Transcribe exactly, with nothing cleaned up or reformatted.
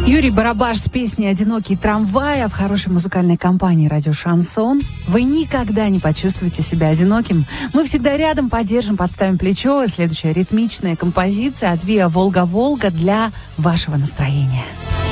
Юрий Барабаш с песней «Одинокий трамвай», а в хорошей музыкальной компании «Радио Шансон» вы никогда не почувствуете себя одиноким. Мы всегда рядом, поддержим, подставим плечо. Следующая ритмичная композиция от Виа «Волга-Волга» для вашего настроения.